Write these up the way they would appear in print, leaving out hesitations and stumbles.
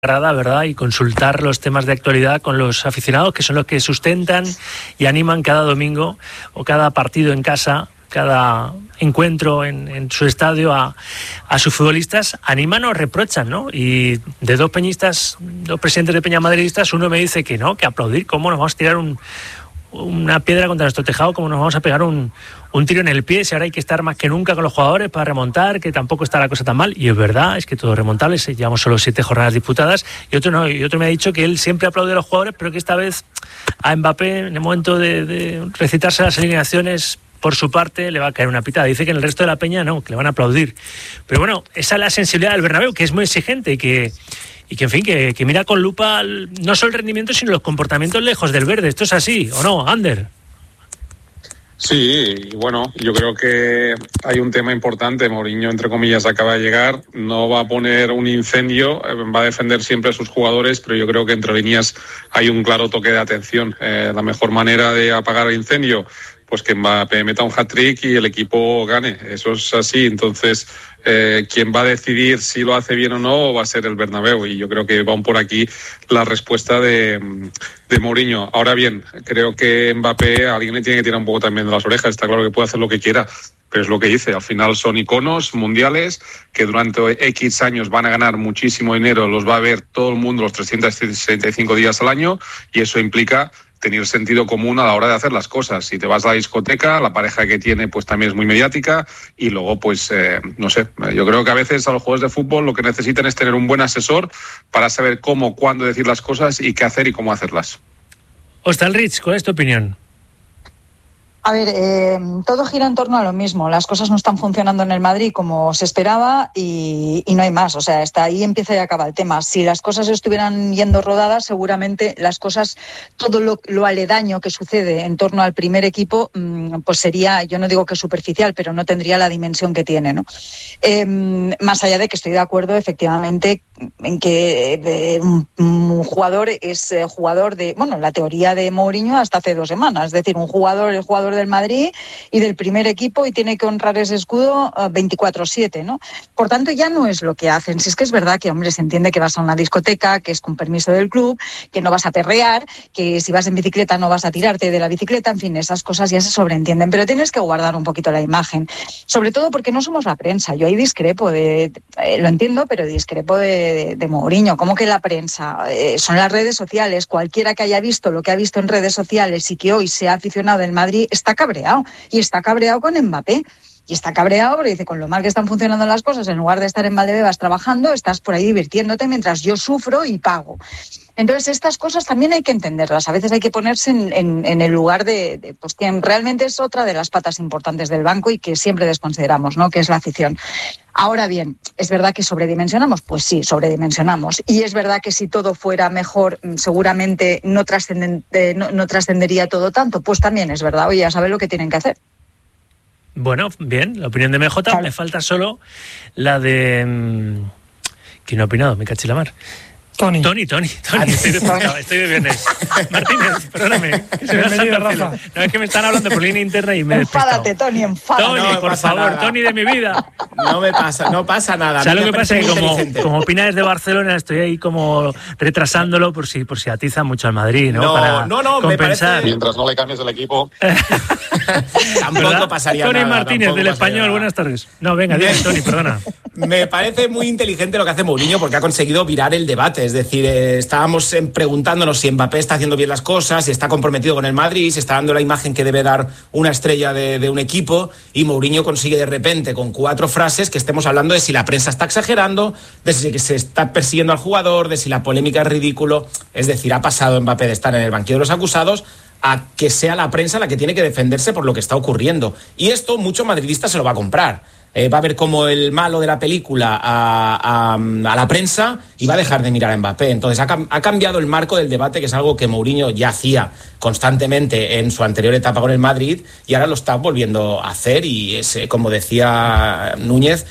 grada, ¿verdad? Y consultar los temas de actualidad con los aficionados, que son los que sustentan y animan cada domingo o cada partido en casa, cada encuentro en su estadio a sus futbolistas. Animan o reprochan, ¿no? Y de dos peñistas, dos presidentes de Peña madridistas, uno me dice que no, que aplaudir, cómo nos vamos a tirar una piedra contra nuestro tejado, cómo nos vamos a pegar un tiro en el pie, si ahora hay que estar más que nunca con los jugadores para remontar, que tampoco está la cosa tan mal. Y es verdad, es que todo es remontable, llevamos solo 7 jornadas disputadas. Y otro no, y otro me ha dicho que él siempre aplaude a los jugadores, pero que esta vez a Mbappé, en el momento de recitarse las alineaciones, por su parte le va a caer una pitada. Dice que en el resto de la peña no, que le van a aplaudir. Pero bueno, esa es la sensibilidad del Bernabéu, que es muy exigente y que en fin, que mira con lupa no solo el rendimiento, sino los comportamientos lejos del verde. ¿Esto es así o no, Ander? Sí, y bueno, yo creo que hay un tema importante. Mourinho, entre comillas, acaba de llegar, no va a poner un incendio, va a defender siempre a sus jugadores, pero yo creo que entre líneas hay un claro toque de atención. La mejor manera de apagar el incendio, pues que Mbappé meta un hat-trick y el equipo gane. Eso es así. Entonces, quien va a decidir si lo hace bien o no va a ser el Bernabéu, y yo creo que van por aquí la respuesta de Mourinho. Ahora bien, creo que Mbappé, a alguien le tiene que tirar un poco también de las orejas. Está claro que puede hacer lo que quiera, pero es lo que dice. Al final son iconos mundiales que durante X años van a ganar muchísimo dinero, los va a ver todo el mundo los 365 días al año, y eso implica tener sentido común a la hora de hacer las cosas. Si te vas a la discoteca, la pareja que tiene pues también es muy mediática, y luego pues no sé, yo creo que a veces a los jugadores de fútbol lo que necesitan es tener un buen asesor para saber cómo, cuándo decir las cosas y qué hacer y cómo hacerlas. Hostalrich, ¿cuál es tu opinión? A ver, todo gira en torno a lo mismo. Las cosas no están funcionando en el Madrid como se esperaba y no hay más. O sea, hasta ahí empieza y acaba el tema. Si las cosas estuvieran yendo rodadas, seguramente las cosas, todo lo aledaño que sucede en torno al primer equipo, pues sería, yo no digo que superficial, pero no tendría la dimensión que tiene, ¿no? Más allá de que estoy de acuerdo, efectivamente, en que un jugador es jugador de, bueno, la teoría de Mourinho hasta hace 2 semanas. Es decir, el jugador del Madrid y del primer equipo, y tiene que honrar ese escudo 24/7, ¿no? Por tanto, ya no es lo que hacen. Si es que es verdad que, hombre, se entiende que vas a una discoteca, que es con permiso del club, que no vas a perrear, que si vas en bicicleta no vas a tirarte de la bicicleta, en fin, esas cosas ya se sobreentienden, pero tienes que guardar un poquito la imagen, sobre todo porque no somos la prensa. Yo ahí discrepo lo entiendo, pero discrepo de Mourinho. ¿Cómo que la prensa? Son las redes sociales. Cualquiera que haya visto lo que ha visto en redes sociales y que hoy sea aficionado del Madrid está cabreado, y está cabreado con Mbappé. Y está cabreado porque dice, con lo mal que están funcionando las cosas, en lugar de estar en Valdebebas trabajando, estás por ahí divirtiéndote mientras yo sufro y pago. Entonces, estas cosas también hay que entenderlas. A veces hay que ponerse en el lugar de pues quien realmente es otra de las patas importantes del banco y que siempre desconsideramos, ¿no? Que es la afición. Ahora bien, ¿es verdad que sobredimensionamos? Pues sí, sobredimensionamos. Y es verdad que si todo fuera mejor, seguramente no trascendería todo tanto. Pues también es verdad. Oye, ya saben lo que tienen que hacer. Bueno, bien, la opinión de MJ. Claro. Me falta solo la de... ¿Quién ha opinado? Me caché la mar. Tony. Estoy de viernes. Martínez, perdóname. Bienvenido, Rafa. No, es que me están hablando por línea interna y me he despistado. Enfádate, Tony, enfádate. Tony, por favor, nada. Tony de mi vida. No pasa nada. ¿Sabes lo que pasa? Que como opina desde Barcelona, estoy ahí como retrasándolo por si atiza mucho al Madrid, ¿no? Para compensar. Me parece... Mientras no le cambies el equipo. Tampoco pasaría Tony nada. Martínez, del Español, buenas tardes. No, venga, dime, Tony, perdona. Me parece muy inteligente lo que hace Mourinho, porque ha conseguido virar el debate. Es decir, estábamos preguntándonos si Mbappé está haciendo bien las cosas, si está comprometido con el Madrid, si está dando la imagen que debe dar una estrella de un equipo, y Mourinho consigue de repente, con 4 frases, que estemos hablando de si la prensa está exagerando, de si se está persiguiendo al jugador, de si la polémica es ridículo. Es decir, ha pasado Mbappé de estar en el banquillo de los acusados a que sea la prensa la que tiene que defenderse por lo que está ocurriendo. Y esto mucho madridista se lo va a comprar. Va a ver como el malo de la película a la prensa, y va a dejar de mirar a Mbappé. Entonces ha cambiado el marco del debate, que es algo que Mourinho ya hacía constantemente en su anterior etapa con el Madrid, y ahora lo está volviendo a hacer, y es, como decía Núñez,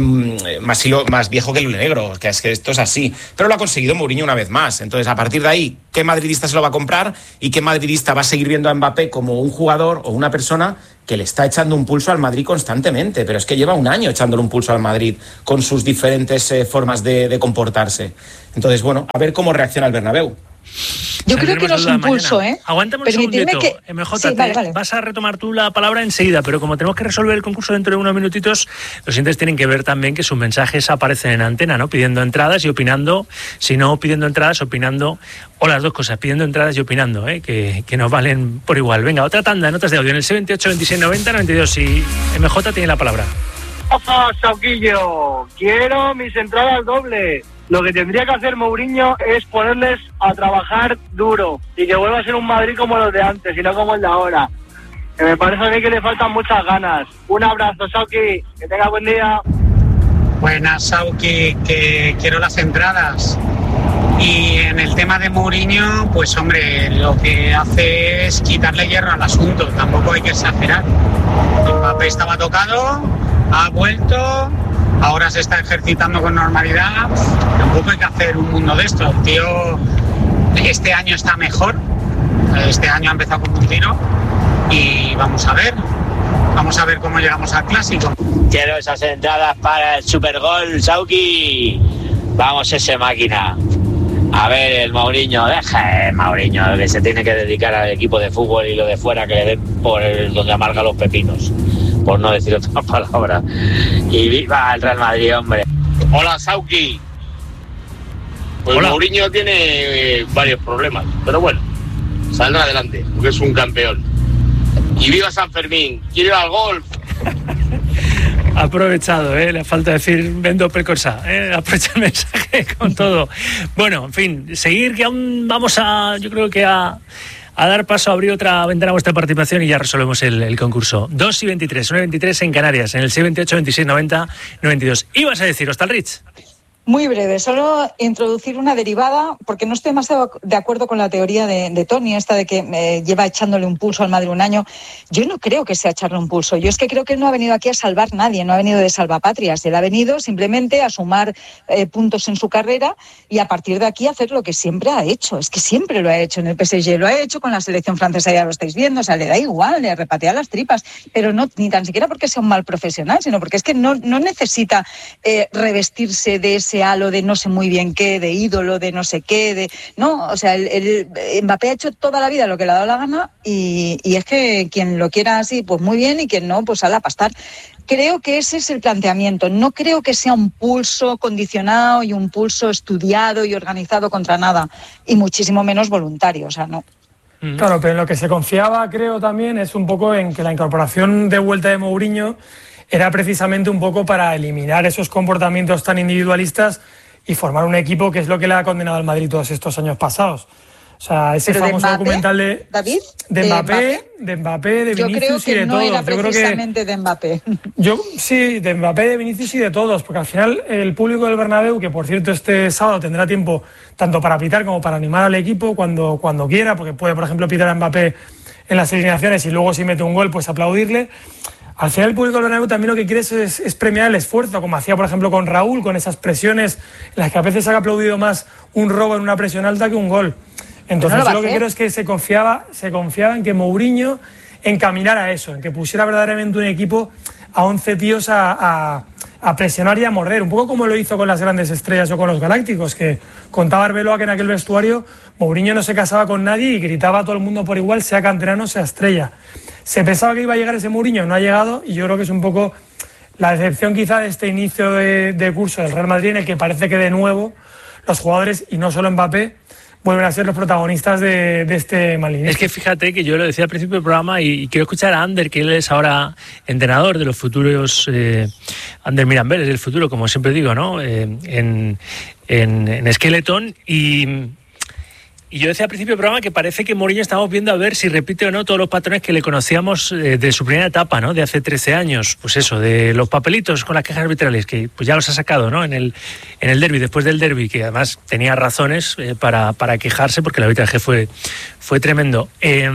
más viejo que el negro, que es que esto es así. Pero lo ha conseguido Mourinho una vez más. Entonces, a partir de ahí, ¿qué madridista se lo va a comprar y qué madridista va a seguir viendo a Mbappé como un jugador o una persona que le está echando un pulso al Madrid constantemente, pero es que lleva un año echándole un pulso al Madrid con sus diferentes formas de comportarse. Entonces, bueno, a ver cómo reacciona el Bernabéu. Yo creo que no es un pulso, ¿eh? Aguántame un segundito, MJ, sí, vale. Vas a retomar tú la palabra enseguida, pero como tenemos que resolver el concurso dentro de unos minutitos, los oyentes tienen que ver también que sus mensajes aparecen en antena, ¿no? Pidiendo entradas y opinando, si no pidiendo entradas, opinando, o las dos cosas, pidiendo entradas y opinando, que nos valen por igual. Venga, otra tanda, notas de audio en el 78 26 90 92 y MJ tiene la palabra. ¡Ojo, Sauquillo! Quiero mis entradas dobles. Lo que tendría que hacer Mourinho es ponerles a trabajar duro y que vuelva a ser un Madrid como los de antes y no como el de ahora. Que me parece a mí que le faltan muchas ganas. Un abrazo, Sauqui, que tenga buen día. Buenas, Sauqui, que quiero las entradas. Y en el tema de Mourinho, pues hombre, lo que hace es quitarle hierro al asunto, tampoco hay que exagerar. Mbappé estaba tocado, ha vuelto... Ahora se está ejercitando con normalidad, tampoco hay que hacer un mundo de esto. El tío este año está mejor, este año ha empezado con un tiro y vamos a ver cómo llegamos al Clásico. Quiero esas entradas para el Supergol, Sauqui. Vamos ese máquina. A ver, el Mourinho, deja el Mourinho, que se tiene que dedicar al equipo de fútbol y lo de fuera que le den por donde amarga los pepinos, por no decir otra palabra. Y viva el Real Madrid, hombre. Hola, Sauqui. Pues hola. Mourinho tiene varios problemas, pero bueno, saldrá adelante, porque es un campeón. Y viva San Fermín. ¿Quiere ir al golf? Aprovechado, le falta decir vendo precosa, aprovecha el mensaje con todo. Bueno, en fin, seguir que aún vamos yo creo que a dar paso a abrir otra ventana a vuestra participación y ya resolvemos el concurso. 2 y 23, 1 y 23 en Canarias, en el 628 26 90 92. Ibas a decir, Hostalrich. Muy breve, solo introducir una derivada, porque no estoy demasiado de acuerdo con la teoría de Tony, esta de que lleva echándole un pulso al Madrid un año. Yo no creo que sea echarle un pulso. Yo es que creo que él no ha venido aquí a salvar a nadie, no ha venido de salvapatrias. Él ha venido simplemente a sumar puntos en su carrera y a partir de aquí hacer lo que siempre ha hecho. Es que siempre lo ha hecho en el PSG, lo ha hecho con la selección francesa, ya lo estáis viendo. O sea, le da igual, le repatea las tripas, pero no ni tan siquiera porque sea un mal profesional, sino porque es que no necesita revestirse de ese halo de no sé muy bien qué, de ídolo, de no sé qué, no, o sea, el Mbappé ha hecho toda la vida lo que le ha dado la gana y es que quien lo quiera así, pues muy bien, y quien no, pues sale a pastar. Creo que ese es el planteamiento. No creo que sea un pulso condicionado y un pulso estudiado y organizado contra nada, y muchísimo menos voluntario, o sea, no. Claro, pero en lo que se confiaba, creo también, es un poco en que la incorporación de vuelta de Mourinho era precisamente un poco para eliminar esos comportamientos tan individualistas y formar un equipo que es lo que le ha condenado al Madrid todos estos años pasados. O sea, ese famoso documental de David, de Mbappé, de Vinicius y de todos. Yo creo que no era precisamente de Mbappé. Sí, de Mbappé, de Vinicius y de todos, porque al final el público del Bernabéu, que por cierto este sábado tendrá tiempo tanto para pitar como para animar al equipo cuando quiera, porque puede, por ejemplo, pitar a Mbappé en las eliminaciones y luego si mete un gol, pues aplaudirle. Al final el público del Bernabéu también lo que quiere es premiar el esfuerzo, como hacía por ejemplo con Raúl, con esas presiones en las que a veces ha aplaudido más un robo en una presión alta que un gol. Entonces yo lo que creo es que se confiaba en que Mourinho encaminara eso, en que pusiera verdaderamente un equipo a 11 tíos a presionar y a morder, un poco como lo hizo con las grandes estrellas o con los galácticos, que contaba Arbeloa que en aquel vestuario Mourinho no se casaba con nadie y gritaba a todo el mundo por igual, sea canterano, sea estrella. Se pensaba que iba a llegar ese Mourinho, no ha llegado, y yo creo que es un poco la decepción quizá de este inicio de curso del Real Madrid, en el que parece que de nuevo los jugadores, y no solo Mbappé, vuelven a ser los protagonistas de este mal inicio. Es que fíjate que yo lo decía al principio del programa y quiero escuchar a Ander, que él es ahora entrenador de los futuros, Ander Mirambel es del futuro, como siempre digo, ¿no? En Skeleton y yo decía al principio del programa que parece que Mourinho estamos viendo a ver si repite o no todos los patrones que le conocíamos de su primera etapa, ¿no? De hace 13 años, pues eso, de los papelitos con las quejas arbitrales, que pues ya los ha sacado, ¿no? En el derbi, después del derbi, que además tenía razones para quejarse porque el arbitraje fue tremendo.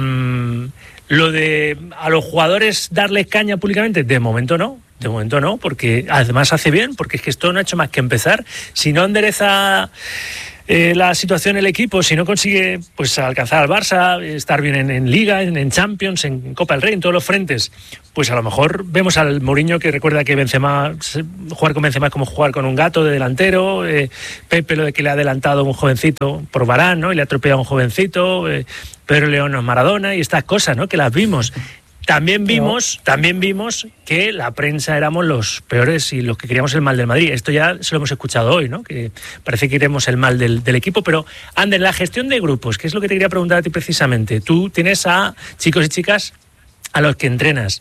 Lo de a los jugadores darles caña públicamente, de momento no, porque además hace bien, porque es que esto no ha hecho más que empezar. Si no endereza la situación del equipo, si no consigue pues alcanzar al Barça, estar bien en Liga, en Champions, en Copa del Rey, en todos los frentes, pues a lo mejor vemos al Mourinho que recuerda que Benzema, jugar con Benzema es como jugar con un gato de delantero, Pepe lo de que le ha adelantado un jovencito por Varane, ¿no? Y le ha atropellado a un jovencito, Pedro León no es Maradona y estas cosas, ¿no? Que las vimos. También vimos que la prensa éramos los peores y los que queríamos el mal del Madrid. Esto ya se lo hemos escuchado hoy, ¿no? Que parece que queremos el mal del equipo. Pero, Ander, la gestión de grupos, que es lo que te quería preguntar a ti precisamente. Tú tienes a chicos y chicas a los que entrenas.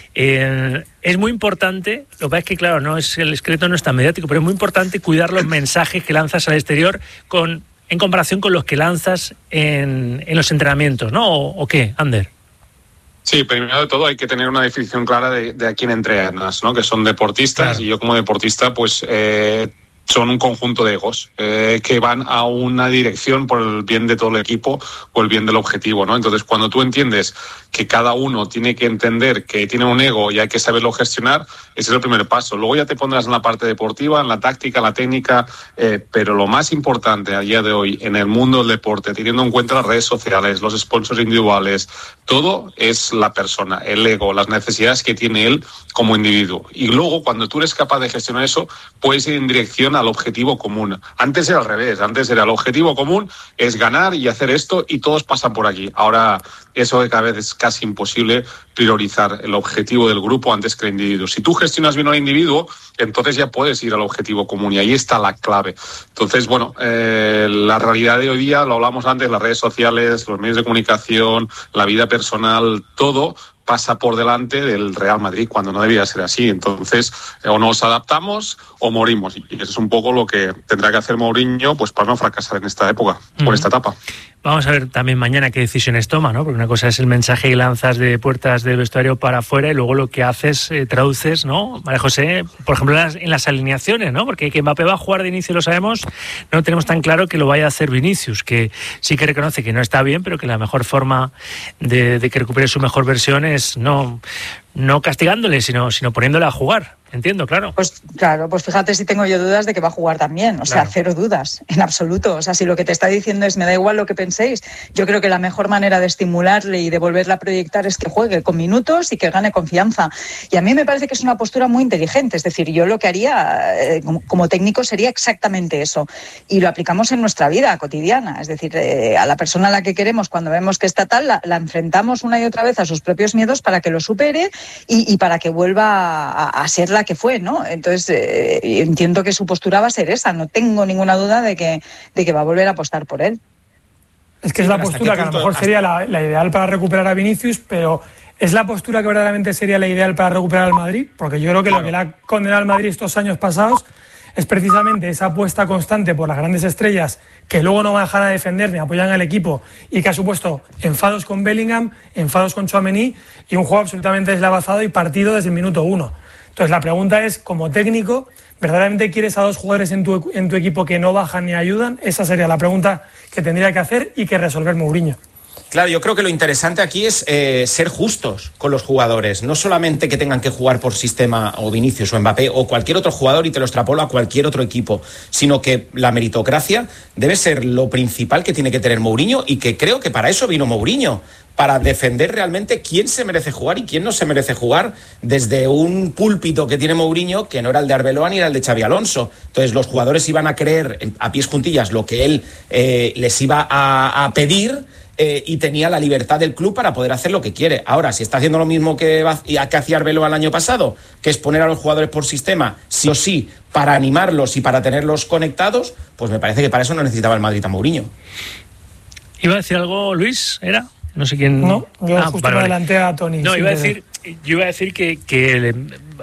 Es muy importante, lo que pasa es que, claro, no es el secreto, no es tan mediático, pero es muy importante cuidar los mensajes que lanzas al exterior en comparación con los que lanzas en los entrenamientos, ¿no? ¿O qué, Ander? Sí, primero de todo hay que tener una definición clara de a quién entrenas, ¿no? Que son deportistas, claro. Y yo como deportista pues son un conjunto de egos que van a una dirección por el bien de todo el equipo o el bien del objetivo, ¿no? Entonces, cuando tú entiendes que cada uno tiene que entender que tiene un ego y hay que saberlo gestionar, ese es el primer paso. Luego ya te pondrás en la parte deportiva, en la táctica, la técnica, pero lo más importante a día de hoy en el mundo del deporte, teniendo en cuenta las redes sociales, los sponsors individuales, todo es la persona, el ego, las necesidades que tiene él como individuo. Y luego, cuando tú eres capaz de gestionar eso, puedes ir en dirección al objetivo común. Antes era al revés, antes era el objetivo común es ganar y hacer esto y todos pasan por aquí. Ahora eso de cada vez es casi imposible priorizar el objetivo del grupo antes que el individuo. Si tú gestionas bien al individuo, entonces ya puedes ir al objetivo común y ahí está la clave. Entonces, bueno, la realidad de hoy día, lo hablamos antes, las redes sociales, los medios de comunicación, la vida personal, todo pasa por delante del Real Madrid cuando no debía ser así. Entonces, o nos adaptamos o morimos. Y eso es un poco lo que tendrá que hacer Mourinho pues para no fracasar en esta época, por esta etapa. Vamos a ver también mañana qué decisiones toma, ¿no? Porque una cosa es el mensaje que lanzas de puertas del vestuario para afuera y luego lo que haces, traduces, ¿no? María José, por ejemplo, en las alineaciones, ¿no? Porque que Mbappé va a jugar de inicio lo sabemos, no tenemos tan claro que lo vaya a hacer Vinicius, que sí que reconoce que no está bien, pero que la mejor forma de que recupere su mejor versión es no castigándole, sino poniéndole a jugar. Entiendo, claro. Pues claro, pues fíjate si tengo yo dudas de que va a jugar también. O sea, claro. Cero dudas, en absoluto. O sea, si lo que te está diciendo es me da igual lo que penséis, yo creo que la mejor manera de estimularle y de volverla a proyectar es que juegue con minutos y que gane confianza. Y a mí me parece que es una postura muy inteligente. Es decir, yo lo que haría como técnico sería exactamente eso. Y lo aplicamos en nuestra vida cotidiana. Es decir, a la persona a la que queremos, cuando vemos que está tal, la enfrentamos una y otra vez a sus propios miedos para que lo supere y para que vuelva a ser la que fue, ¿no? Entonces entiendo que su postura va a ser esa, no tengo ninguna duda de que va a volver a apostar por él. Es que es la postura que a lo mejor sería la ideal para recuperar a Vinicius, pero ¿es la postura que verdaderamente sería la ideal para recuperar al Madrid? Porque yo creo que lo que le ha condenado al Madrid estos años pasados es precisamente esa apuesta constante por las grandes estrellas que luego no bajan a defender ni apoyan al equipo y que ha supuesto enfados con Bellingham, enfados con Tchouaméni y un juego absolutamente deslavazado y partido desde el minuto 1. Entonces la pregunta es, como técnico, ¿verdaderamente quieres a dos jugadores en tu equipo que no bajan ni ayudan? Esa sería la pregunta que tendría que hacer y que resolver Mourinho. Claro, yo creo que lo interesante aquí es ser justos con los jugadores, no solamente que tengan que jugar por sistema o Vinicius o Mbappé o cualquier otro jugador y te lo extrapolo a cualquier otro equipo, sino que la meritocracia debe ser lo principal que tiene que tener Mourinho y que creo que para eso vino Mourinho, para defender realmente quién se merece jugar y quién no se merece jugar desde un púlpito que tiene Mourinho que no era el de Arbeloa ni era el de Xabi Alonso. Entonces los jugadores iban a creer a pies juntillas lo que él les iba a pedir y tenía la libertad del club para poder hacer lo que quiere. Ahora, si está haciendo lo mismo que hacía Arbeloa el año pasado, que es poner a los jugadores por sistema, sí o sí, para animarlos y para tenerlos conectados, pues me parece que para eso no necesitaba el Madrid a Mourinho. ¿Iba a decir algo, Luis? ¿Era? No sé quién. No, yo justo me adelanté a Tony. No, yo iba a decir que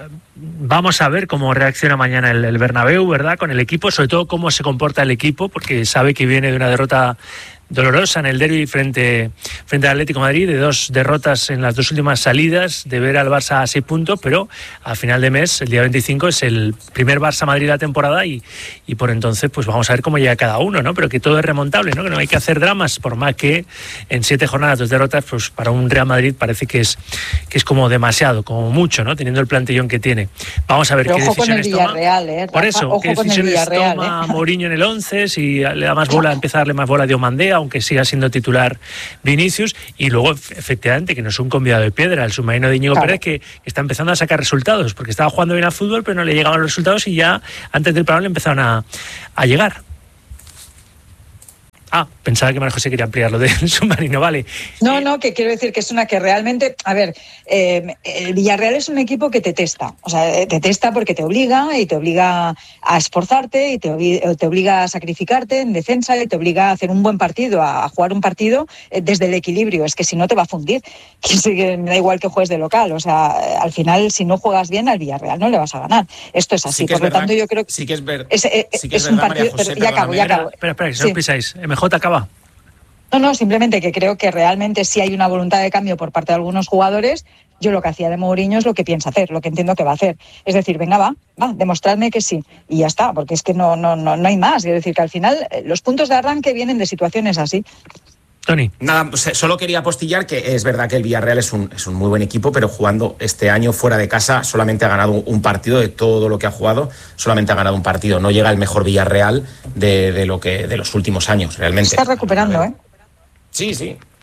vamos a ver cómo reacciona mañana el Bernabéu, ¿verdad? Con el equipo, sobre todo cómo se comporta el equipo, porque sabe que viene de una derrota dolorosa en el derbi frente al Atlético de Madrid, de 2 derrotas en las 2 últimas salidas, de ver al Barça a 6 puntos, pero a final de mes, el día 25, es el primer Barça-Madrid de la temporada y por entonces pues vamos a ver cómo llega cada uno, ¿no? Pero que todo es remontable, ¿no? Que no hay que hacer dramas, por más que en 7 jornadas 2 derrotas, pues para un Real Madrid parece que es como demasiado, como mucho, ¿no? Teniendo el plantillón que tiene. Vamos a ver qué decisiones toma. Por eso, qué decisiones toma Mourinho en el 11, si le da más bola, empieza a darle más bola a Diomandé, aunque siga siendo titular Vinicius, y luego efectivamente que no es un convidado de piedra, el submarino de Íñigo Pérez, que está empezando a sacar resultados, porque estaba jugando bien al fútbol, pero no le llegaban los resultados y ya antes del parón le empezaron a llegar. Pensaba que María José quería ampliar lo del submarino, vale. No, que quiero decir que es una que realmente, a ver, el Villarreal es un equipo que te testa, o sea, te testa porque te obliga a esforzarte y te obliga a sacrificarte en defensa y te obliga a hacer un buen partido, a jugar un partido desde el equilibrio, es que si no te va a fundir, que me da igual que juegues de local, o sea, al final si no juegas bien al Villarreal no le vas a ganar, esto es así, por lo tanto yo creo que sí que es verdad, es un partido, José, ya acabo. Espera, que si no pisáis, MJ acaba. No, simplemente que creo que realmente sí hay una voluntad de cambio por parte de algunos jugadores. Yo lo que hacía de Mourinho es lo que piensa hacer, lo que entiendo que va a hacer. Es decir, venga, va, demostradme que sí. Y ya está, porque es que no hay más. Es decir, que al final los puntos de arranque vienen de situaciones así. Tony. Nada, solo quería apostillar que es verdad que el Villarreal es un muy buen equipo, pero jugando este año fuera de casa solamente ha ganado un partido. De todo lo que ha jugado, solamente ha ganado un partido. No llega el mejor Villarreal de los últimos años, realmente. Está recuperando, ¿eh? Sí.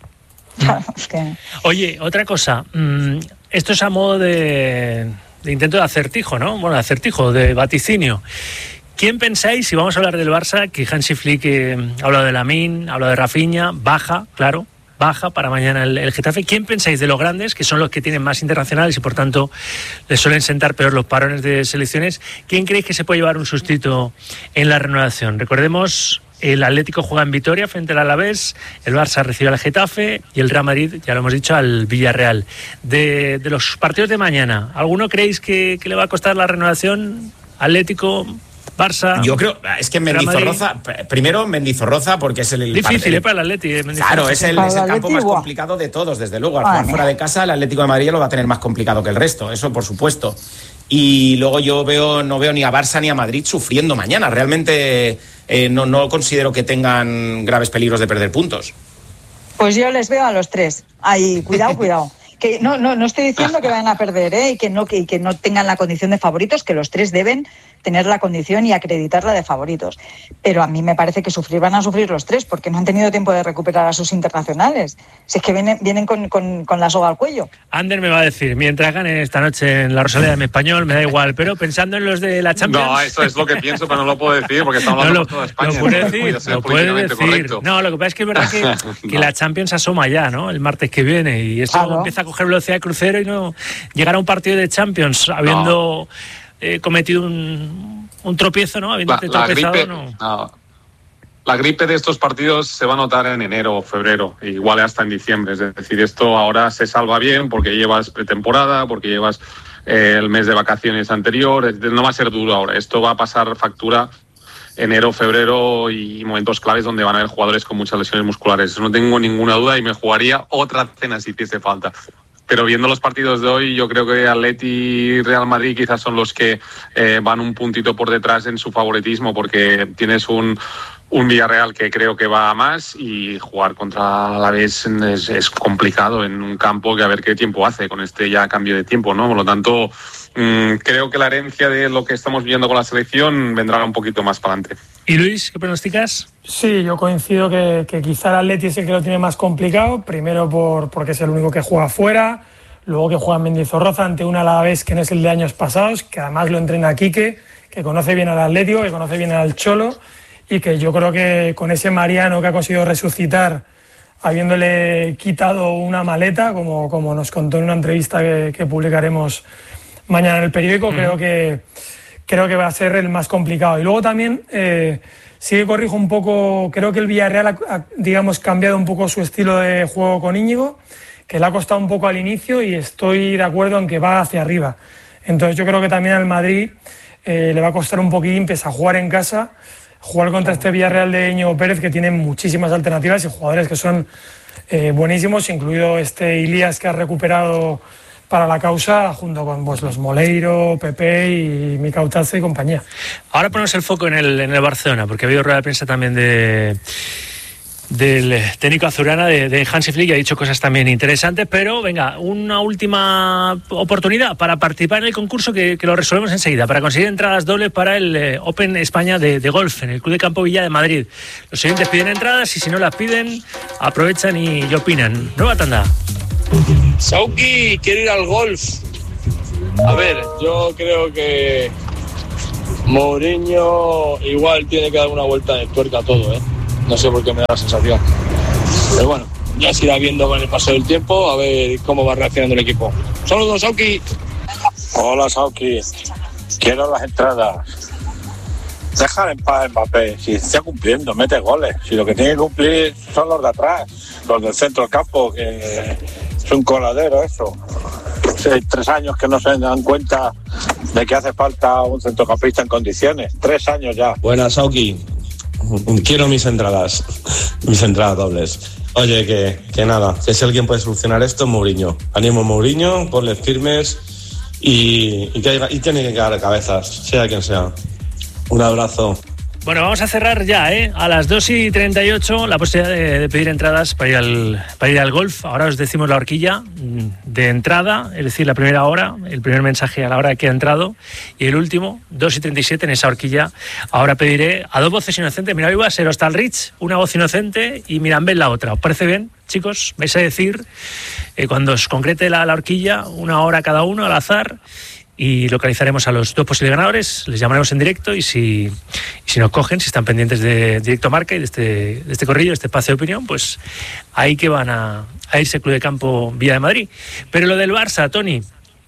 Oye, otra cosa. Esto es a modo de intento de acertijo, ¿no? Bueno, de vaticinio. ¿Quién pensáis, si vamos a hablar del Barça, que Hansi Flick ha hablado de Lamine, ha hablado de Rafinha, baja para mañana el Getafe? ¿Quién pensáis de los grandes, que son los que tienen más internacionales y por tanto les suelen sentar peor los parones de selecciones? ¿Quién creéis que se puede llevar un sustituto en la renovación? Recordemos, el Atlético juega en Vitoria frente al Alavés, el Barça recibe al Getafe y el Real Madrid, ya lo hemos dicho, al Villarreal. De los partidos de mañana, ¿alguno creéis que le va a costar la renovación? Atlético, Barça. Yo creo, es que Mendizorroza, porque es el difícil para el Atleti. Claro, es el campo más complicado de todos, desde luego. Al jugar fuera de casa, el Atlético de Madrid lo va a tener más complicado que el resto, eso por supuesto. Y luego yo no veo ni a Barça ni a Madrid sufriendo mañana. Realmente no considero que tengan graves peligros de perder puntos. Pues yo les veo a los tres. Ay, cuidado. Que no estoy diciendo que vayan a perder, y que no tengan la condición de favoritos, que los tres deben tener la condición y acreditarla de favoritos. Pero a mí me parece que van a sufrir los tres, porque no han tenido tiempo de recuperar a sus internacionales. Si es que vienen con la soga al cuello. Ander me va a decir, mientras gane esta noche en la Rosaleda de mi Español, me da igual, pero pensando en los de la Champions... No, eso es lo que pienso, pero no lo puedo decir, porque estamos hablando por toda España. Lo puede decir. Correcto. No, lo que pasa es que es verdad que la Champions asoma ya, ¿no? El martes que viene, y eso empieza a coger velocidad de crucero y no llegar a un partido de Champions habiendo cometido un tropiezo, ¿no? Habiéndote tropezado, La gripe de estos partidos se va a notar en enero o febrero, igual hasta en diciembre. Es decir, esto ahora se salva bien porque llevas pretemporada, porque llevas el mes de vacaciones anterior. No va a ser duro ahora. Esto va a pasar factura enero, febrero y momentos claves donde van a haber jugadores con muchas lesiones musculares. Eso no tengo ninguna duda y me jugaría otra cena si hiciese falta. Pero viendo los partidos de hoy, yo creo que Atleti y Real Madrid quizás son los que van un puntito por detrás en su favoritismo, porque tienes un Villarreal que creo que va a más, y jugar contra Alavés es complicado en un campo que a ver qué tiempo hace con este ya cambio de tiempo, ¿no? Por lo tanto, creo que la herencia de lo que estamos viendo con la selección vendrá un poquito más para adelante. ¿Y Luis, qué pronosticas? Sí, yo coincido que quizá el Atleti es el que lo tiene más complicado, primero porque es el único que juega fuera, luego que juega en Mendizorroza ante un Alavés que no es el de años pasados, que además lo entrena Quique, que conoce bien al Atlético, que conoce bien al Cholo, y que yo creo que con ese Mariano que ha conseguido resucitar, habiéndole quitado una maleta, como nos contó en una entrevista que publicaremos mañana en el periódico, creo que va a ser el más complicado. Y luego también, sí que corrijo un poco, creo que el Villarreal ha, digamos, cambiado un poco su estilo de juego con Íñigo, que le ha costado un poco al inicio, y estoy de acuerdo en que va hacia arriba. Entonces yo creo que también al Madrid le va a costar un poquitín, pese a jugar en casa, jugar contra este Villarreal de Íñigo Pérez, que tiene muchísimas alternativas y jugadores que son buenísimos, incluido Ilías, que ha recuperado para la causa, junto con pues, los Moleiro, Pepe y Mika Utaze y compañía. Ahora ponemos el foco en el Barcelona, porque ha habido rueda de prensa también del técnico azulgrana de Hansi Flick, y ha dicho cosas también interesantes, pero venga, una última oportunidad para participar en el concurso que lo resolvemos enseguida, para conseguir entradas dobles para el Open España de golf en el Club de Campo Villa de Madrid. Los siguientes piden entradas y si no las piden, aprovechan y opinan. Nueva tanda. Sauki, quiero ir al golf. A ver, yo creo que Mourinho igual tiene que dar una vuelta de tuerca a todo, ¿eh? No sé por qué me da la sensación. Pero bueno, ya se irá viendo con el paso del tiempo a ver cómo va reaccionando el equipo. Saludos, Sauki. Hola, Sauki. Quiero las entradas. Dejar en paz a Mbappé. Si está cumpliendo, mete goles. Si lo que tiene que cumplir son los de atrás, los del centro del campo, que es un coladero eso. Hace 3 años que no se dan cuenta de que hace falta un centrocampista en condiciones. 3 años ya. Buenas, Sauki. Quiero mis entradas dobles. Oye, que nada, que si alguien puede solucionar esto es Mourinho. Animo a Mourinho, ponle firmes y tiene que caer cabezas, sea quien sea. Un abrazo. Bueno, vamos a cerrar ya, a las 2:38 la posibilidad de pedir entradas para ir al golf. Ahora os decimos la horquilla de entrada, es decir, la primera hora, el primer mensaje a la hora que ha entrado, y el último, 2:37 en esa horquilla. Ahora pediré a 2 voces inocentes. Mira, iba a ser Hostalrich, una voz inocente, y Mirambel la otra. ¿Os parece bien, chicos? Vais a decir, cuando os concrete la horquilla, una hora cada uno al azar, y localizaremos a los 2 posibles ganadores, les llamaremos en directo, y si nos cogen, si están pendientes de Directo Marca y de este corrillo, de este espacio de opinión, pues ahí que van a irse Club de Campo Villa de Madrid. Pero lo del Barça, Tony,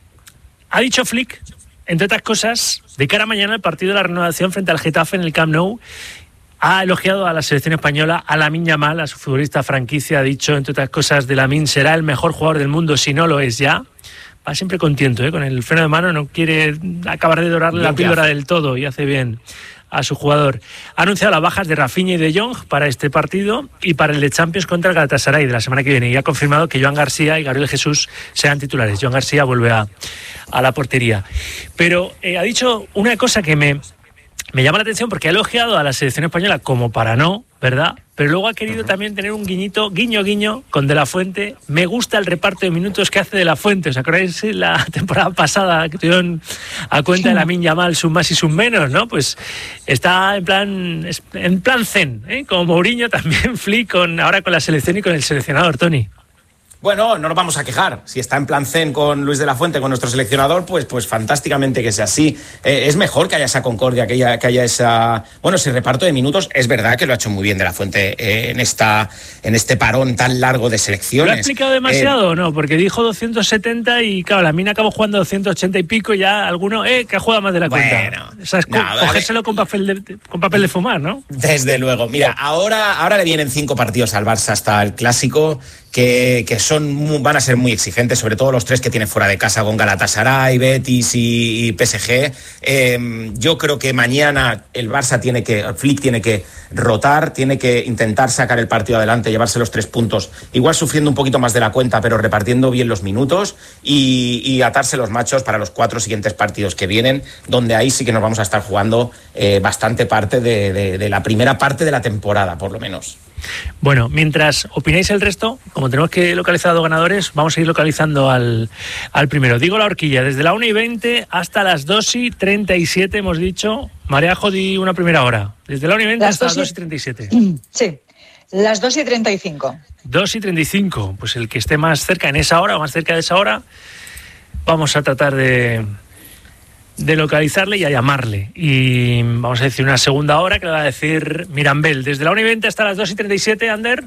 ha dicho Flick, entre otras cosas, de cara a mañana el partido de la renovación frente al Getafe en el Camp Nou, ha elogiado a la selección española, a Lamine Yamal, a su futbolista franquicia. Ha dicho, entre otras cosas, de Lamine será el mejor jugador del mundo si no lo es ya. Va siempre contento, con el freno de mano, no quiere acabar de dorarle la píldora del todo, y hace bien a su jugador. Ha anunciado las bajas de Rafinha y de Jong para este partido y para el de Champions contra el Galatasaray de la semana que viene, y ha confirmado que Joan García y Gabriel Jesús sean titulares. Joan García vuelve a la portería. Pero ha dicho una cosa que me llama la atención, porque ha elogiado a la selección española como para no, ¿verdad? Pero luego ha querido también tener un guiño con De La Fuente. Me gusta el reparto de minutos que hace De La Fuente. ¿Os acordáis la temporada pasada que tuvieron a cuenta de Lamine Yamal sus más y sus menos, ¿no? Pues está en plan zen, como Mourinho también, Flick, ahora con la selección y con el seleccionador, Tony. Bueno, no nos vamos a quejar. Si está en plan zen con Luis de la Fuente, con nuestro seleccionador, pues fantásticamente que sea así. Es mejor que haya esa concordia, que haya ese reparto de minutos. Es verdad que lo ha hecho muy bien de la Fuente en este parón tan largo de selecciones. ¿Lo ha explicado demasiado o no? Porque dijo 270 y, claro, la mina acabó jugando 280 y pico, y ya alguno, que ha jugado más de la cuenta. O sea, es cogérselo con papel de fumar, ¿no? Desde luego. Mira, ahora le vienen 5 partidos al Barça hasta el Clásico, que van a ser muy exigentes, sobre todo los 3 que tiene fuera de casa, con Galatasaray, Betis y PSG. Yo creo que mañana Flick tiene que rotar, tiene que intentar sacar el partido adelante, llevarse los 3 puntos, igual sufriendo un poquito más de la cuenta, pero repartiendo bien los minutos, y atarse los machos para los 4 siguientes partidos que vienen, donde ahí sí que nos vamos a estar jugando bastante parte de la primera parte de la temporada, por lo menos. Bueno, mientras opináis el resto, como tenemos que localizar a 2 ganadores, vamos a ir localizando al primero. Digo la horquilla, desde la 1:20 hasta las 2:37 hemos dicho. Mareajo, di una primera hora. Desde la 1:20 hasta las 2:37. Sí, las 2:35. 2:35, pues el que esté más cerca en esa hora o más cerca de esa hora, vamos a tratar de localizarle y a llamarle. Y vamos a decir una segunda hora que le va a decir Mirambel. Desde la 1:20 hasta las 2:37, Ander.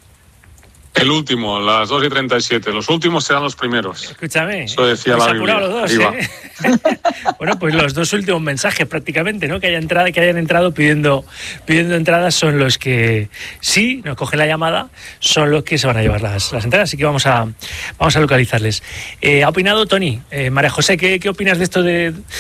El último, las 2:37. Los últimos serán los primeros. Escúchame. Eso decía la Biblia. Los dos, Bueno, pues los 2 últimos mensajes prácticamente, ¿no? Que hayan entrado pidiendo entradas son los que, sí, nos cogen la llamada, son los que se van a llevar las entradas. Así que vamos a localizarles. Ha opinado Tony. María José, ¿qué opinas de esto de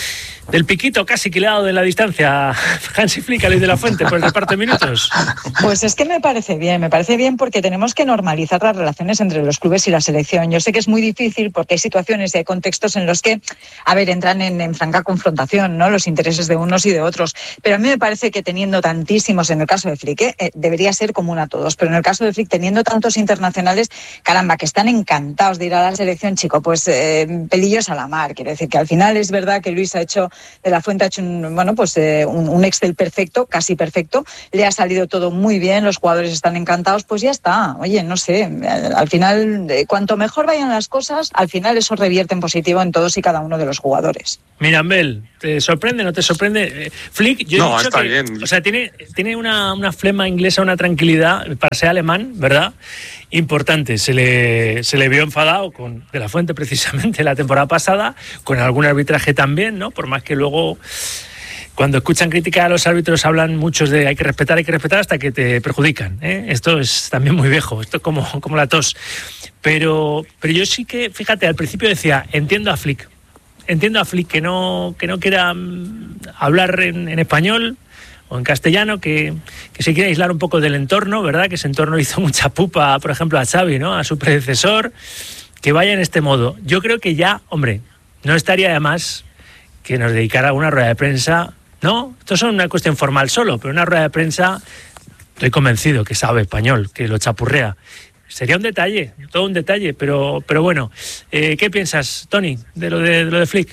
del piquito casi que le ha dado de la distancia Hansi Flick a Luis de la Fuente por el reparto de minutos? Pues es que me parece bien porque tenemos que normalizar las relaciones entre los clubes y la selección. Yo sé que es muy difícil porque hay situaciones y hay contextos en los que, entran en franca confrontación, ¿no? Los intereses de unos y de otros. Pero a mí me parece que teniendo tantísimos, en el caso de Flick, debería ser común a todos, pero en el caso de Flick, teniendo tantos internacionales, caramba, que están encantados de ir a la selección, chico, pues pelillos a la mar. Quiere decir que al final es verdad que Luis de la Fuente ha hecho un Excel perfecto, casi perfecto, le ha salido todo muy bien, los jugadores están encantados, pues ya está. Oye, no sé, al final, cuanto mejor vayan las cosas, al final eso revierte en positivo en todos y cada uno de los jugadores. Mirambel, ¿te sorprende, no te sorprende? Flick, yo he dicho está que, bien. O sea, tiene una flema inglesa, una tranquilidad, para ser alemán, ¿verdad? Importante. Se le vio enfadado con De la Fuente precisamente la temporada pasada, con algún arbitraje también, ¿no? Por más que luego, cuando escuchan crítica a los árbitros, hablan muchos de hay que respetar hasta que te perjudican, ¿eh? Esto es también muy viejo, esto es como la tos. Pero yo sí que, fíjate, al principio decía, entiendo a Flick que no quiera hablar en español o en castellano, que se quiere aislar un poco del entorno, ¿verdad? Que ese entorno hizo mucha pupa, por ejemplo, a Xavi, ¿no? A su predecesor, que vaya en este modo. Yo creo que ya, hombre, no estaría de más que nos dedicara a una rueda de prensa, ¿no? Esto es una cuestión formal solo, pero una rueda de prensa, estoy convencido que sabe español, que lo chapurrea. Sería un detalle, todo un detalle, pero bueno. ¿Qué piensas, Tony, de lo de Flick?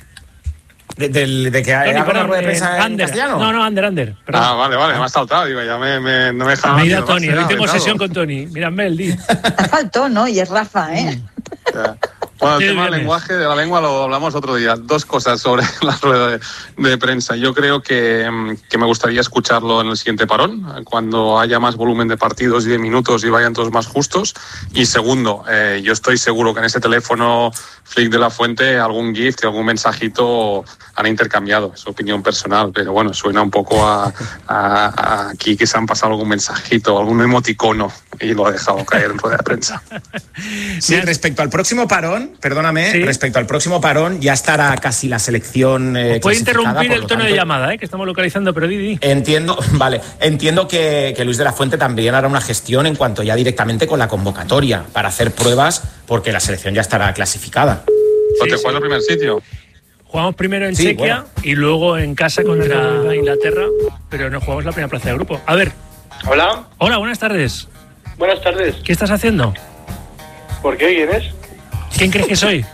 ¿De que haga una rueda de prensa en castellano? No, Ander. Perdón. Vale, me has saltado, digo, ya no me dejaba. Mira, Tony, hoy tengo sesión con Tony. Mírame el día. Faltó, ¿no? Y es Rafa, ¿eh? Bueno, el tema del lenguaje, de la lengua, lo hablamos otro día. Dos cosas sobre la rueda de prensa. Yo creo que me gustaría escucharlo en el siguiente parón, cuando haya más volumen de partidos y de minutos y vayan todos más justos. Y segundo, yo estoy seguro que en ese teléfono Flick de la Fuente algún gift y algún mensajito han intercambiado, es opinión personal, pero bueno, suena un poco a aquí que se han pasado algún mensajito, algún emoticono y lo ha dejado caer en rueda de prensa. Sí, respecto al próximo parón, perdóname, ¿sí? Respecto al próximo parón ya estará casi la selección puede interrumpir el tono de llamada, que estamos localizando, pero Didi. Entiendo que Luis de la Fuente también hará una gestión en cuanto ya directamente con la convocatoria para hacer pruebas, porque la selección ya estará clasificada. ¿Te juegas el primer sitio? Jugamos primero en Chequia y luego en casa contra Inglaterra, pero no jugamos la primera plaza de grupo. A ver. Hola. Hola, buenas tardes. Buenas tardes. ¿Qué estás haciendo? ¿Por qué? ¿Quién es? ¿Quién crees que soy?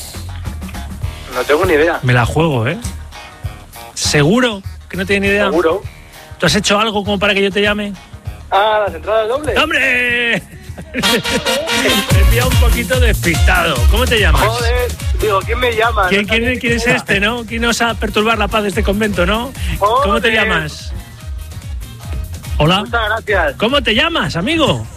No tengo ni idea. Me la juego, ¿eh? ¿Seguro que no tienes ni idea? Seguro. ¿Tú has hecho algo como para que yo te llame? Las entradas dobles. ¡Hombre! Me pilla un poquito despistado. ¿Cómo te llamas? Joder, digo, ¿quién me llama? ¿Quién es este, no? ¿Quién nos va a perturbar la paz de este convento, no? Joder. ¿Cómo te llamas? Hola. Muchas gracias. ¿Cómo te llamas, amigo?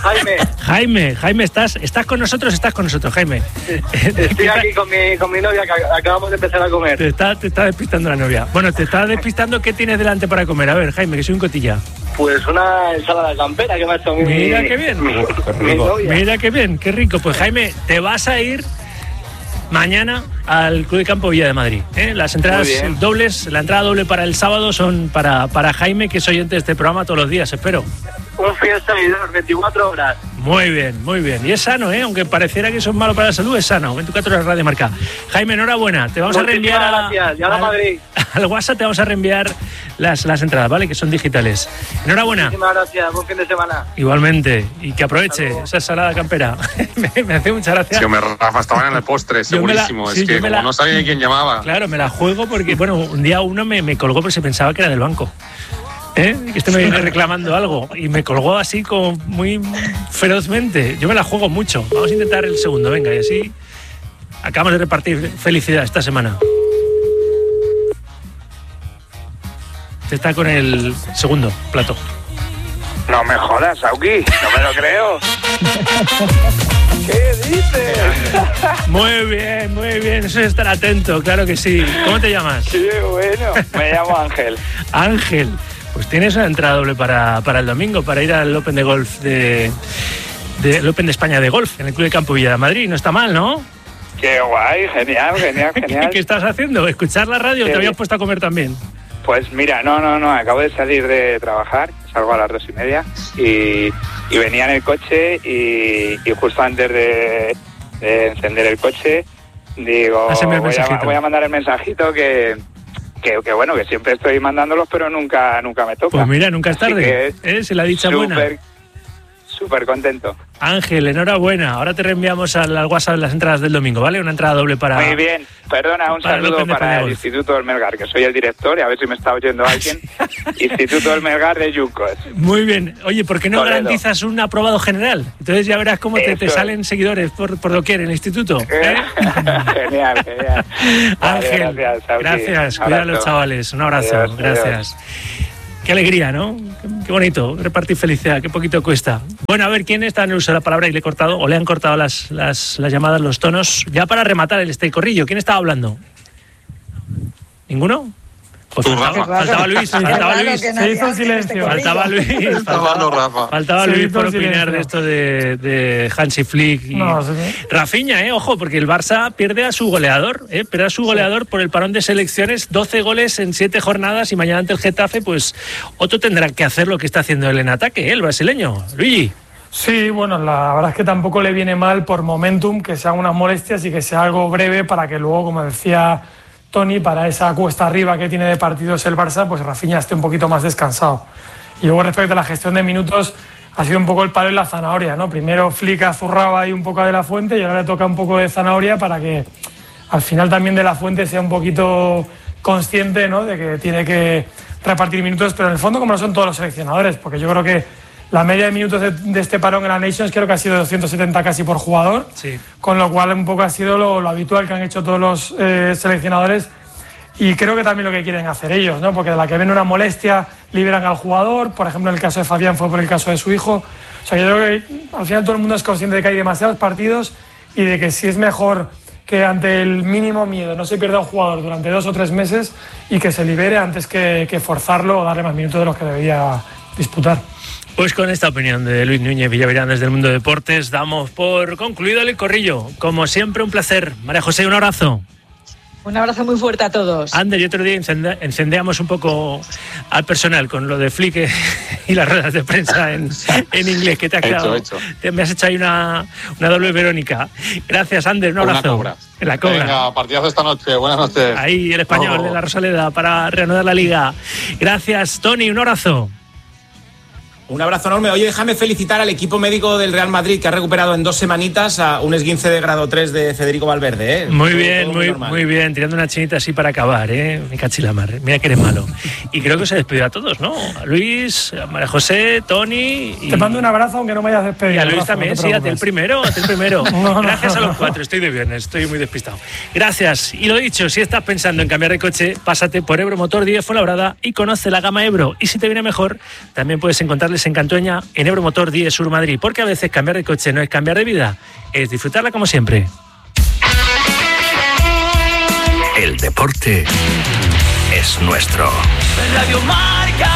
Jaime, ¿estás con nosotros? Estás con nosotros, Jaime. Estoy aquí con mi novia, que acabamos de empezar a comer. Te está despistando la novia. Bueno, te está despistando. ¿Qué tienes delante para comer? A ver, Jaime, que soy un cotilla. Pues una ensalada campera que me ha hecho Mira qué bien. mi novia. Mira qué bien, qué rico. Pues Jaime, te vas a ir mañana al Club de Campo Villa de Madrid, ¿eh? Las entradas dobles, la entrada doble para el sábado son para Jaime, que es oyente de este programa todos los días, espero. Un fiel seguidor, 24 horas. Muy bien, muy bien. Y es sano, ¿eh? Aunque pareciera que eso es malo para la salud, es sano. 24 horas Radio Marca. Jaime, enhorabuena. Te vamos a reenviar al WhatsApp, te vamos a reenviar las entradas, ¿vale? Que son digitales. Enhorabuena. Muchísimas gracias. Buen fin de semana. Igualmente. Y que aproveche esa ensalada campera. me hace mucha gracia. Sí, Rafa, estaban en el postre, segurísimo. Es que como no sabía de quién llamaba. Claro, me la juego porque, bueno, un día uno me colgó porque se pensaba que era del banco. Que este me viene reclamando algo y me colgó así como muy ferozmente. Yo me la juego mucho. Vamos a intentar el segundo, venga, y así acabamos de repartir felicidad esta semana. Está con el segundo plato. No me jodas, Sauki, no me lo creo. ¿Qué dices? Muy bien, eso es estar atento, claro que sí. ¿Cómo te llamas? Sí, bueno, me llamo Ángel. Ángel. Pues tienes una entrada doble para el domingo, para ir al Open de Golf el Open de España de Golf en el Club de Campo Villa de Madrid. No está mal, ¿no? Qué guay, genial. ¿Qué estás haciendo? ¿Escuchar la radio o te habías puesto a comer también? Pues mira, no, acabo de salir de trabajar, salgo a las 2:30 y venía en el coche y justo antes de encender el coche digo, voy a mandar el mensajito que bueno, que siempre estoy mandándolos, pero nunca me toca. Pues mira, nunca es tarde, se la dicha buena. Súper contento. Ángel, enhorabuena. Ahora te reenviamos al WhatsApp las entradas del domingo, ¿vale? Una entrada doble para... Muy bien. Perdona, un saludo para el Instituto del Melgar, que soy el director, y a ver si me está oyendo alguien. Instituto del Melgar de Yuncos. Muy bien. Oye, ¿por qué no garantizas un aprobado general? Entonces ya verás cómo te salen seguidores por doquier en el instituto. Genial. Ángel, gracias. Cuida a los chavales. Un abrazo. Adiós, gracias. Qué alegría, ¿no? Qué bonito, repartir felicidad, qué poquito cuesta. Bueno, a ver, ¿quién está en el uso de la palabra y le he cortado, o le han cortado las llamadas, los tonos? Ya para rematar el corrillo, ¿quién estaba hablando? ¿Ninguno? Pues faltaba Luis. Se hizo silencio. Faltaba Luis por opinar de esto de Hansi Flick. Rafinha, ojo, porque el Barça pierde a su goleador. Pierde a su goleador por el parón de selecciones. 12 goles en 7 jornadas y mañana ante el Getafe, pues otro tendrá que hacer lo que está haciendo él en ataque, el brasileño. Luigi. Sí, bueno, la verdad es que tampoco le viene mal por momentum que sean unas molestias y que sea algo breve para que luego, como decía Tony, para esa cuesta arriba que tiene de partidos el Barça, pues Rafinha esté un poquito más descansado. Y luego respecto a la gestión de minutos, ha sido un poco el palo en la zanahoria, ¿no? Primero Flick zurraba ahí un poco de La Fuente y ahora le toca un poco de zanahoria para que al final también de La Fuente sea un poquito consciente, ¿no?, de que tiene que repartir minutos, pero en el fondo como lo son todos los seleccionadores, porque yo creo que la media de minutos de este parón en la Nations creo que ha sido 270 casi por jugador, sí. Con lo cual un poco ha sido lo habitual que han hecho todos los seleccionadores y creo que también lo que quieren hacer ellos, ¿no? Porque de la que ven una molestia liberan al jugador, por ejemplo en el caso de Fabián fue por el caso de su hijo, o sea yo creo que al final todo el mundo es consciente de que hay demasiados partidos y de que sí es mejor que ante el mínimo miedo no se pierda un jugador durante 2 o 3 meses y que se libere antes que forzarlo o darle más minutos de los que debería disputar. Pues con esta opinión de Luis Núñez Villavirán desde el Mundo Deportes damos por concluido el corrillo. Como siempre, un placer. María José, un abrazo. Un abrazo muy fuerte a todos. Ander, y otro día encendeamos un poco al personal con lo de Flick y las ruedas de prensa en inglés que te ha quedado. Hecho. Me has hecho ahí una doble Verónica. Gracias, Ander, un abrazo. En la cobra. Venga, partidazo esta noche. Buenas noches. Ahí el español de la Rosaleda para reanudar la liga. Gracias, Tony, un abrazo. Un abrazo enorme. Oye, déjame felicitar al equipo médico del Real Madrid que ha recuperado en 2 semanitas a un esguince de grado 3 de Federico Valverde. Muy bien, muy bien. Tirando una chinita así para acabar, Me cachilamar. Mira que eres malo. Y creo que se despidió a todos, ¿no? A Luis, a María José, Tony. Te mando un abrazo aunque no me hayas despedido. Y a Luis también, no sí, a ti el primero. Gracias a los 4. Estoy de viernes, estoy muy despistado. Gracias. Y lo dicho, si estás pensando en cambiar de coche, pásate por Ebro Motor 10 Fuenlabrada y conoce la gama Ebro. Y si te viene mejor, también puedes encontrarles en Cantoña, en Ebro Motor 10 Sur Madrid, porque a veces cambiar de coche no es cambiar de vida, es disfrutarla como siempre. El deporte es nuestro. Radio Marca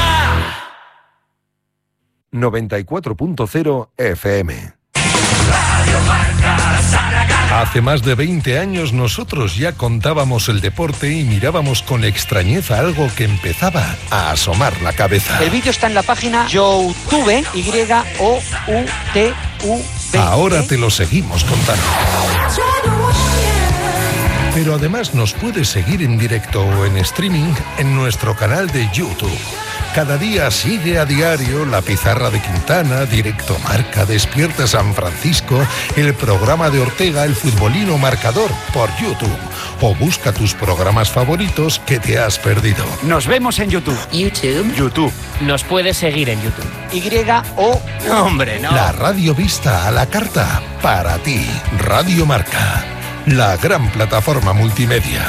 94.0 FM. Radio Marca Zaragoza. Hace más de 20 años nosotros ya contábamos el deporte y mirábamos con extrañeza algo que empezaba a asomar la cabeza. El vídeo está en la página YouTube, YOUTV. Ahora te lo seguimos contando. Pero además nos puedes seguir en directo o en streaming en nuestro canal de YouTube. Cada día sigue a diario La Pizarra de Quintana, Directo Marca, Despierta San Francisco, el programa de Ortega, El Futbolino Marcador, por YouTube. O busca tus programas favoritos que te has perdido. Nos vemos en YouTube. YouTube. Nos puedes seguir en YouTube. Hombre, no. La radio vista a la carta para ti. Radio Marca, la gran plataforma multimedia.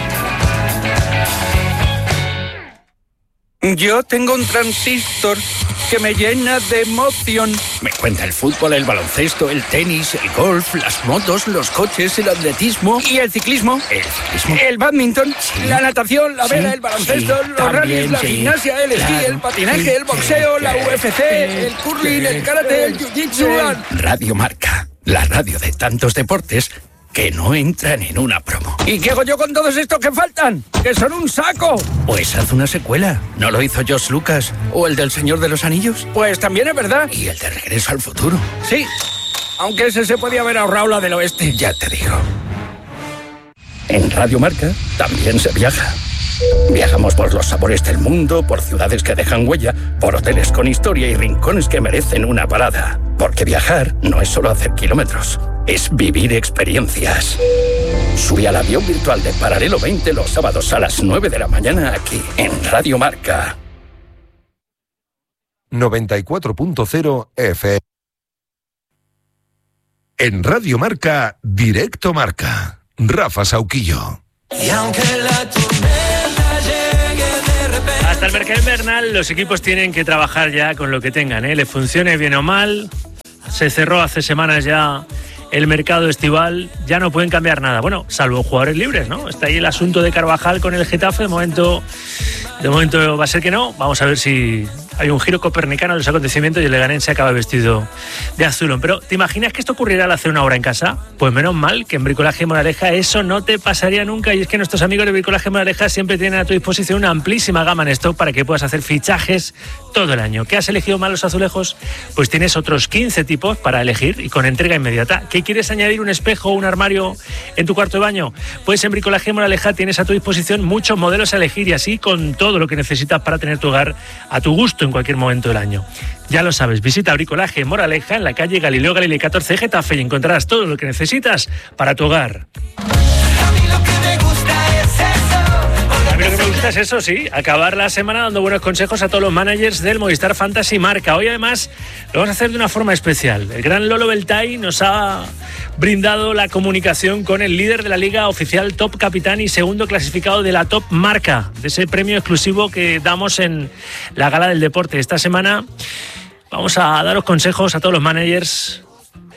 Yo tengo un transistor que me llena de emoción. Me cuenta el fútbol, el baloncesto, el tenis, el golf, las motos, los coches, el atletismo. ¿Y el ciclismo? ¿El ciclismo? El badminton, sí, la natación, la vela, el baloncesto, los rallies, la gimnasia, el esquí, el patinaje, el boxeo, la UFC, el curling, el karate, el jiu-jitsu. Radio Marca, la radio de tantos deportes que no entran en una promo. ¿Y qué hago yo con todos estos que faltan? ¡Que son un saco! Pues haz una secuela. ¿No lo hizo George Lucas? ¿O el del Señor de los Anillos? Pues también es verdad. ¿Y el de Regreso al Futuro? Sí, aunque ese se podía haber ahorrado la del oeste. Ya te digo. En Radio Marca también se viaja. Viajamos por los sabores del mundo, por ciudades que dejan huella, por hoteles con historia y rincones que merecen una parada. Porque viajar no es solo hacer kilómetros, es vivir experiencias. Sube al avión virtual de Paralelo 20 los sábados a las 9 de la mañana aquí, en Radio Marca. 94.0 FM. En Radio Marca, Directo Marca. Rafa Sauquillo. Y aunque la tormenta llegue de repente... Hasta el mercado invernal los equipos tienen que trabajar ya con lo que tengan, ¿eh? Le funcione bien o mal. Se cerró hace semanas ya el mercado estival, ya no pueden cambiar nada. Bueno, salvo jugadores libres, ¿no? Está ahí el asunto de Carvajal con el Getafe. De momento va a ser que no. Vamos a ver si hay un giro copernicano en los acontecimientos y el Leganés se acaba vestido de azulón. Pero ¿te imaginas que esto ocurriera al hacer una obra en casa? Pues menos mal que en Bricolaje Moraleja eso no te pasaría nunca, y es que nuestros amigos de Bricolaje Moraleja siempre tienen a tu disposición una amplísima gama en stock para que puedas hacer fichajes todo el año. ¿Qué has elegido mal los azulejos? Pues tienes otros 15 tipos para elegir y con entrega inmediata. ¿Qué quieres añadir? ¿Un espejo o un armario en tu cuarto de baño? Pues en Bricolaje Moraleja tienes a tu disposición muchos modelos a elegir, y así con todo lo que necesitas para tener tu hogar a tu gusto en cualquier momento del año. Ya lo sabes, visita Bricolaje Moraleja en la calle Galileo Galilei 14 Getafe y encontrarás todo lo que necesitas para tu hogar. A mí lo que me gusta es eso. A mí lo que me gusta es eso, sí, acabar la semana dando buenos consejos a todos los managers del Movistar Fantasy Marca. Hoy además lo vamos a hacer de una forma especial. El gran Lolo Beltay nos ha brindado la comunicación con el líder de la Liga Oficial Top Capitán y segundo clasificado de la Top Marca, de ese premio exclusivo que damos en la Gala del Deporte. Esta semana vamos a daros consejos a todos los managers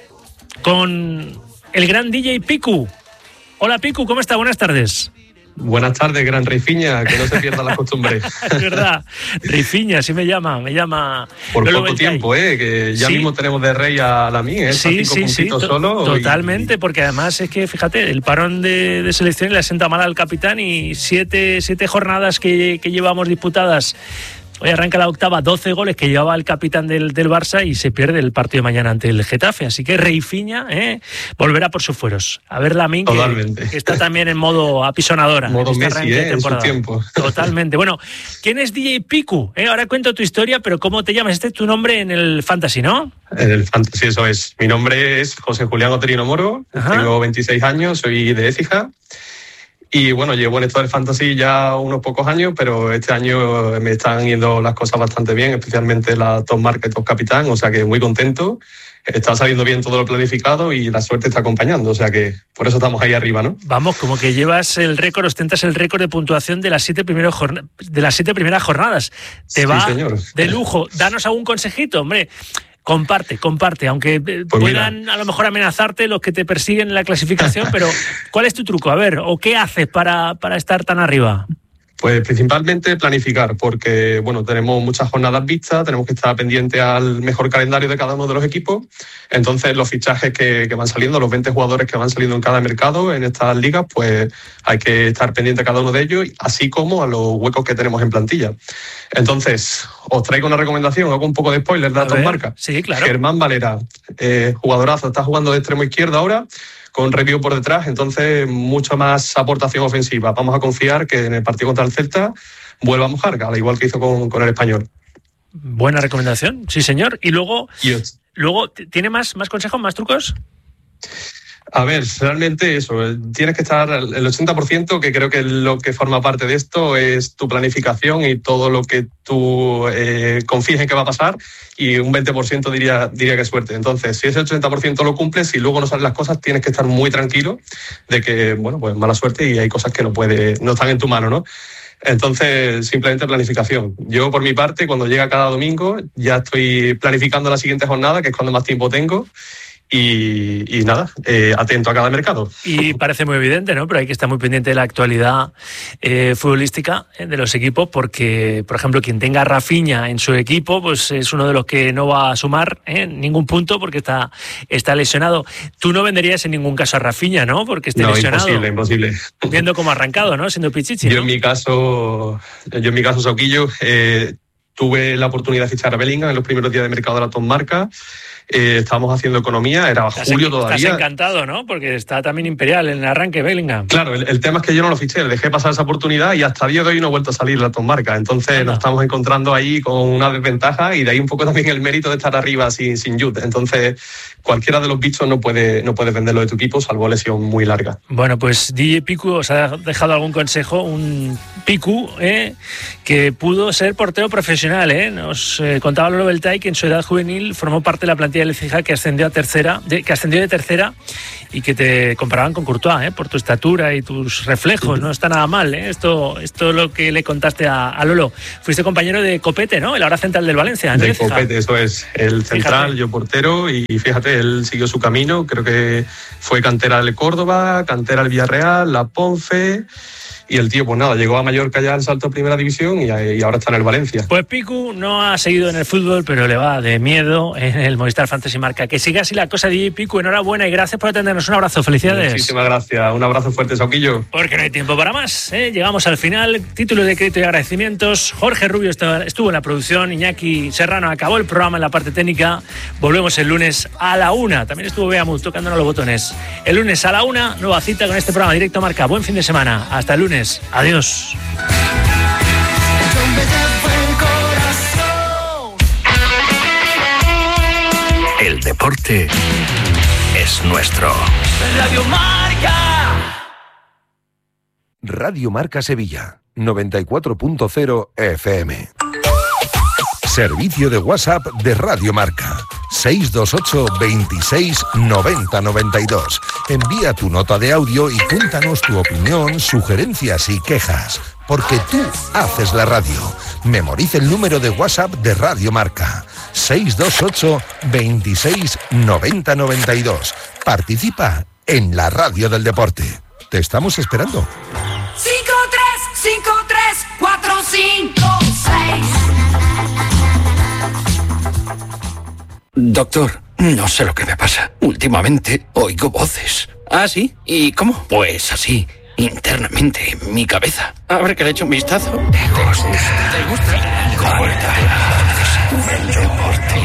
con el gran DJ Piku. Hola Piku, ¿cómo está? Buenas tardes. Buenas tardes, gran Reifiña, que no se pierda la costumbre. Es verdad, Reifiña, sí me llama. Por Lolo poco Beltay. tiempo, que ya mismo tenemos de rey a la mía, Sí, solo. Totalmente, porque además es que, fíjate, el parón de selección le asenta mal al capitán y siete jornadas que llevamos disputadas. Hoy arranca la octava, 12 goles que llevaba el capitán del Barça y se pierde el partido de mañana ante el Getafe. Así que Reifiña volverá por sus fueros. A ver Lamín, que está también en modo apisonadora. Modo Messi, en su tiempo. Totalmente. Bueno, ¿quién es DJ Piku? Ahora cuento tu historia, pero ¿cómo te llamas? Este es tu nombre en el Fantasy, ¿no? En el Fantasy, eso es. Mi nombre es José Julián Oterino Moro, tengo 26 años, soy de Écija. Y bueno, llevo en esto del fantasy ya unos pocos años, pero este año me están yendo las cosas bastante bien, especialmente la Top Market, Top Capitán, o sea que muy contento. Está saliendo bien todo lo planificado y la suerte está acompañando, o sea que por eso estamos ahí arriba, ¿no? Vamos, como que llevas el récord, ostentas el récord de puntuación de las 7 primeras jornadas. Te va de lujo. Danos algún consejito, hombre. Comparte, aunque puedan a lo mejor amenazarte los que te persiguen en la clasificación, pero ¿cuál es tu truco? A ver, ¿o qué haces para estar tan arriba? Pues principalmente planificar, porque bueno, tenemos muchas jornadas vistas, tenemos que estar pendientes al mejor calendario de cada uno de los equipos. Entonces los fichajes que van saliendo, los 20 jugadores que van saliendo en cada mercado, en estas ligas, pues hay que estar pendiente a cada uno de ellos, así como a los huecos que tenemos en plantilla. Entonces, os traigo una recomendación, hago un poco de spoiler de la Top Marca. Sí, claro. Germán Valera, jugadorazo, está jugando de extremo izquierdo ahora, con review por detrás, entonces mucha más aportación ofensiva. Vamos a confiar que en el partido contra el Celta vuelva a mojar, al igual que hizo con el Español. Buena recomendación, sí señor. Y luego ¿tiene más consejos, más trucos? A ver, realmente eso, tienes que estar el 80%, que creo que lo que forma parte de esto es tu planificación y todo lo que tú confíes en que va a pasar, y un 20% diría que es suerte. Entonces, si ese 80% lo cumples y luego no salen las cosas, tienes que estar muy tranquilo de que, bueno, pues mala suerte y hay cosas que no están en tu mano, ¿no? Entonces, simplemente planificación. Yo, por mi parte, cuando llega cada domingo, ya estoy planificando la siguiente jornada, que es cuando más tiempo tengo. y nada, atento a cada mercado. Y parece muy evidente, ¿no? Pero hay que estar muy pendiente de la actualidad futbolística de los equipos, porque, por ejemplo, quien tenga a Rafinha en su equipo, pues es uno de los que no va a sumar ningún punto porque está lesionado. Tú no venderías en ningún caso a Rafinha, ¿no? Porque esté lesionado. Imposible. Viendo cómo ha arrancado, ¿no? Siendo Pichichi, ¿no? Yo en mi caso, Sauquillo, tuve la oportunidad de fichar a Bellingham en los primeros días de mercado de la Tom Marca. Estábamos haciendo economía, era julio todavía. Estás encantado, ¿no? Porque está también Imperial en el arranque Bellingham. Claro, el tema es que yo no lo fiché, le dejé pasar esa oportunidad y hasta el día de hoy no ha vuelto a salir la Tom Marca. Entonces nos estamos encontrando ahí con una desventaja y de ahí un poco también el mérito de estar arriba sin Jude. Entonces cualquiera de los bichos no puedes venderlo de tu equipo, salvo lesión muy larga. Bueno, pues DJ Picu os ha dejado algún consejo, un Picu que pudo ser portero profesional. Nos contaba Lolo Beltay que en su edad juvenil formó parte de la plantilla del Écija que ascendió de tercera y que te comparaban con Courtois, por tu estatura y tus reflejos. No está nada mal, Esto es lo que le contaste a Lolo. Fuiste compañero de Copete, ¿no? El ahora central del Valencia. De Copete, eso es. El central, yo portero, y fíjate, él siguió su camino. Creo que fue cantera del Córdoba, cantera del Villarreal, la Ponfe. Y el tío, pues nada, llegó a Mallorca ya al salto a primera división y ahora está en el Valencia. Pues Picu no ha seguido en el fútbol, pero le va de miedo en el Movistar Fantasy Marca. Que siga así la cosa, DJ Picu. Enhorabuena y gracias por atendernos. Un abrazo, felicidades. Muchísimas gracias, un abrazo fuerte, Sauquillo. Porque no hay tiempo para más, Llegamos al final. Título de crédito y agradecimientos. Jorge Rubio estuvo en la producción. Iñaki Serrano acabó el programa en la parte técnica. Volvemos el lunes a la 1. También estuvo Beamut tocándonos los botones. El lunes a la 1, nueva cita con este programa Directo Marca. Buen fin de semana. Hasta el lunes. Adiós. El deporte es nuestro. Radio Marca. Radio Marca Sevilla, 94.0 FM. Servicio de WhatsApp de Radio Marca. 628 26 90 92. Envía tu nota de audio y cuéntanos tu opinión, sugerencias y quejas. Porque tú haces la radio. Memoriza el número de WhatsApp de Radio Marca. 628 26 90 92. Participa en la radio del deporte. Te estamos esperando. 5-3-5-3-4-5-6. Doctor, no sé lo que me pasa. Últimamente oigo voces. ¿Ah, sí? ¿Y cómo? Pues así, internamente, en mi cabeza. A ver que le echo un vistazo. ¿Te gusta? El deporte.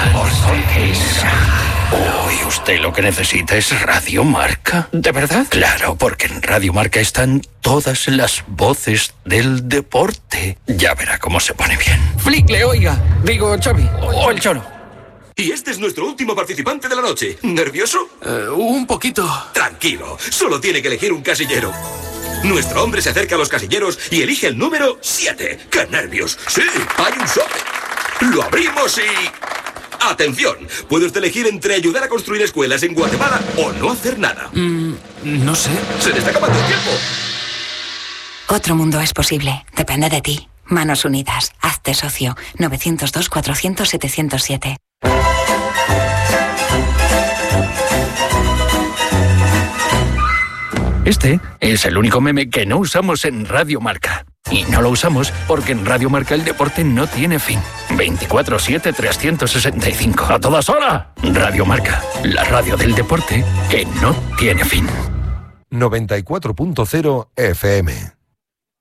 Uy, usted lo que necesita es Radio Marca. ¿De verdad? Claro, porque en Radio Marca están todas las voces del deporte. Ya verá cómo se pone bien. Flick, le oiga. Digo, Xavi. O el Cholo. Y este es nuestro último participante de la noche. ¿Nervioso? Un poquito. Tranquilo, solo tiene que elegir un casillero. Nuestro hombre se acerca a los casilleros y elige el número 7. ¡Qué nervios! ¡Sí, hay un sobre! ¡Lo abrimos y...! ¡Atención! Puede usted elegir entre ayudar a construir escuelas en Guatemala o no hacer nada. No sé. ¡Se le está acabando el tiempo! Otro mundo es posible. Depende de ti. Manos Unidas. Hazte socio. 902-400-707. Este es el único meme que no usamos en Radio Marca. Y no lo usamos porque en Radio Marca el deporte no tiene fin. 24/7, 365. ¡A todas horas! Radio Marca, la radio del deporte que no tiene fin. 94.0 FM.